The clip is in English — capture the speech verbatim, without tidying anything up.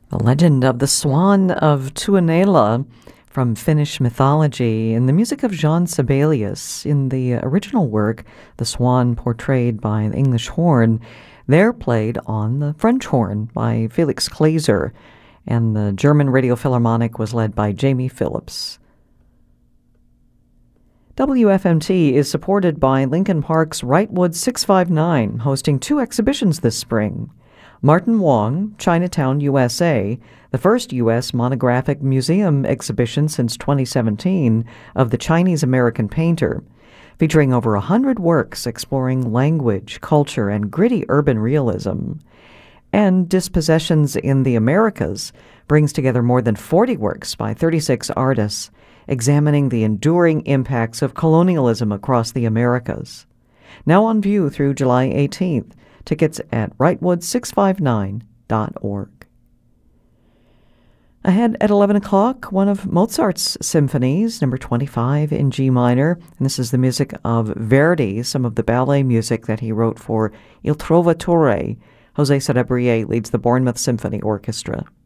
The legend of the Swan of Tuonela from Finnish mythology in the music of Jean Sibelius. In the original work, the swan portrayed by the English horn, they're played on the French horn by Felix Klaiser, and the German Radio Philharmonic was led by Jamie Phillips. W F M T is supported by Lincoln Park's Wrightwood six five nine, hosting two exhibitions this spring. Martin Wong, Chinatown, U S A, the first U S monographic museum exhibition since twenty seventeen of the Chinese-American painter, featuring over a hundred works exploring language, culture, and gritty urban realism. And Dispossessions in the Americas brings together more than forty works by thirty-six artists, examining the enduring impacts of colonialism across the Americas. Now on view through July eighteenth. Tickets at wrightwood six five nine dot org. Ahead at eleven o'clock, one of Mozart's symphonies, number twenty-five in G minor, and this is the music of Verdi, some of the ballet music that he wrote for Il Trovatore. Jose Sarabrier leads the Bournemouth Symphony Orchestra.